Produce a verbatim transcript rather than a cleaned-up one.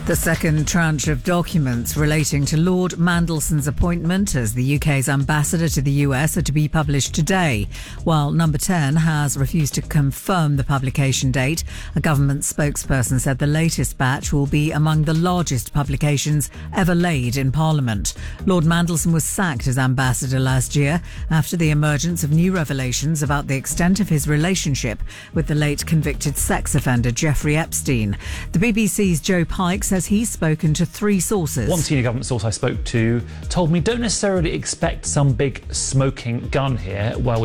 The second tranche of documents relating to Lord Mandelson's appointment as the U K's ambassador to the U S are to be published today, while Number ten has refused to confirm the publication date. A government spokesperson said the latest batch will be among the largest publications ever laid in Parliament. Lord Mandelson was sacked as ambassador last year after the emergence of new revelations about the extent of his relationship with the late convicted sex offender Jeffrey Epstein. The B B C's Joe Pike says he's spoken to three sources. One senior government source I spoke to told me don't necessarily expect some big smoking gun here. Well,